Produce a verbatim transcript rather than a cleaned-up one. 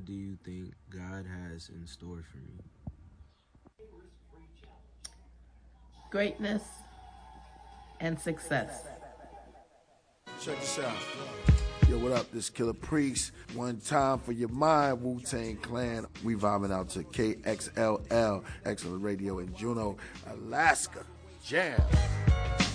what do you think God has in store for me? Greatness and success. Check this out. Yo, what up? This Killer Priest. One time for your mind, Wu-Tang Clan. We vibing out to K X L L, Excellent Radio in Juneau, Alaska. Jam.